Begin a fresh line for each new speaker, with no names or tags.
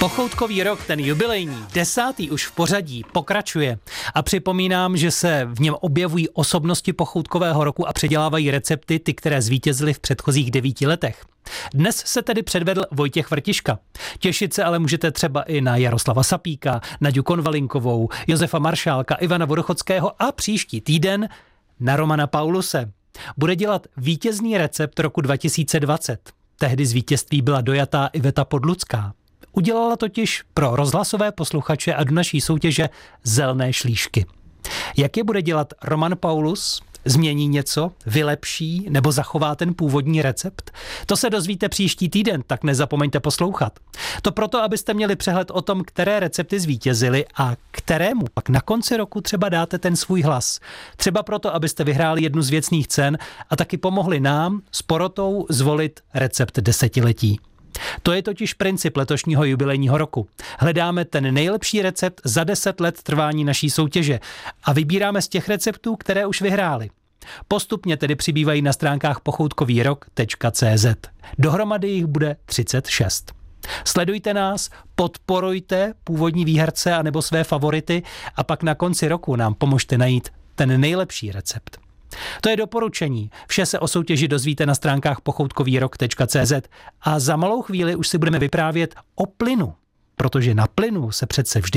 Pochoutkový rok, ten jubilejní, 10. už v pořadí, pokračuje. A připomínám, že se v něm objevují osobnosti pochoutkového roku a předělávají recepty, ty, které zvítězily v předchozích 9 letech. Dnes se tedy předvedl Vojtěch Vrtiška. Těšit se ale můžete třeba i na Jaroslava Sapíka, Naďu Konvalinkovou, Josefa Maršálka, Ivana Vodochodského a příští týden na Romana Pauluse. Bude dělat vítězný recept roku 2020. Tehdy z vítězství byla dojatá Iveta Podlucká. Udělala totiž pro rozhlasové posluchače a do naší soutěže zelné šlíšky. Jak je bude dělat Roman Paulus? Změní něco, vylepší nebo zachová ten původní recept? To se dozvíte příští týden, tak nezapomeňte poslouchat. To proto, abyste měli přehled o tom, které recepty zvítězily a kterému pak na konci roku třeba dáte ten svůj hlas. Třeba proto, abyste vyhráli jednu z věcných cen a taky pomohli nám s porotou zvolit recept desetiletí. To je totiž princip letošního jubilejního roku. Hledáme ten nejlepší recept za 10 let trvání naší soutěže a vybíráme z těch receptů, které už vyhrály. Postupně tedy přibývají na stránkách pochoutkovýrok.cz. Dohromady jich bude 36. Sledujte nás, podporujte původní výherce anebo své favority a pak na konci roku nám pomožte najít ten nejlepší recept. To je doporučení. Vše se o soutěži dozvíte na stránkách pochoutkovýrok.cz a za malou chvíli už si budeme vyprávět o plynu, protože na plynu se přece vždy